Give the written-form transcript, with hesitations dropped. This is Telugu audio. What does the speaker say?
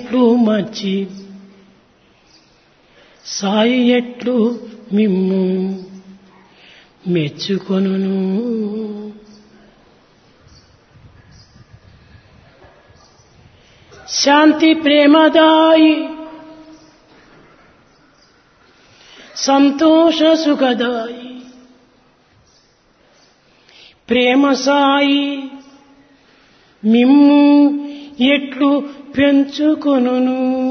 ఎట్లు మర్చి సాయి ఎట్లు మిమ్ము మెచ్చుకొనును. శాంతి ప్రేమదాయి సంతోష సుఖదాయి ప్రేమ సాయి మిమ్ము ఎట్లు పెంచుకొనును.